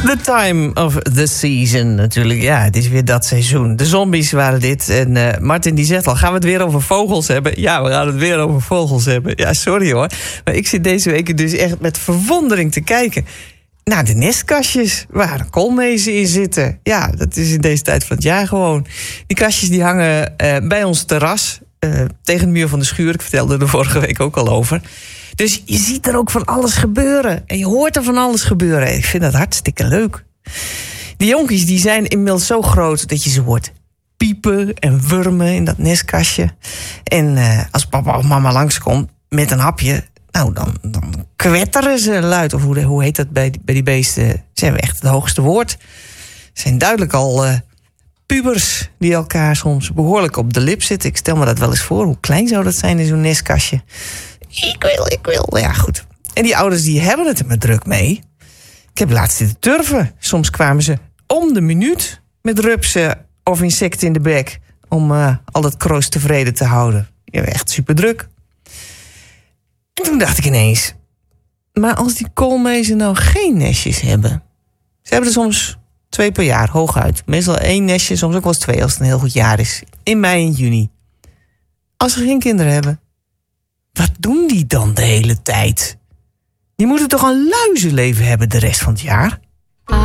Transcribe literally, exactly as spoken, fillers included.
The time of the season natuurlijk. Ja, het is weer dat seizoen. De zombies waren dit. En uh, Martin die zegt al, gaan we het weer over vogels hebben? Ja, we gaan het weer over vogels hebben. Ja, sorry hoor. Maar ik zit deze week dus echt met verwondering te kijken naar de nestkastjes waar de koolmezen in zitten. Ja, dat is in deze tijd van het jaar gewoon. Die kastjes die hangen uh, bij ons terras. Uh, tegen de muur van de schuur. Ik vertelde er vorige week ook al over. Dus je ziet er ook van alles gebeuren. En je hoort er van alles gebeuren. Ik vind dat hartstikke leuk. Die jonkies die zijn inmiddels zo groot dat je ze hoort piepen en wurmen in dat nestkastje. En uh, als papa of mama langskomt met een hapje, nou, dan, dan kwetteren ze luid. Of hoe, hoe heet dat bij die, bij die beesten? Ze hebben echt het hoogste woord. Ze zijn duidelijk al uh, pubers die elkaar soms behoorlijk op de lip zitten. Ik stel me dat wel eens voor. Hoe klein zou dat zijn in zo'n nestkastje? Ik wil, ik wil. Ja, goed. En die ouders die hebben het er maar druk mee. Ik heb laatst zitten turven. Soms kwamen ze om de minuut met rupsen of insecten in de bek om uh, al dat kroos tevreden te houden. Ja, echt super druk. En toen dacht ik ineens, maar als die koolmezen nou geen nestjes hebben. Ze hebben er soms twee per jaar, hooguit. Meestal één nestje, soms ook wel eens twee als het een heel goed jaar is. In mei en juni. Als ze geen kinderen hebben, wat doen die dan de hele tijd? Die moeten toch een luizenleven hebben de rest van het jaar?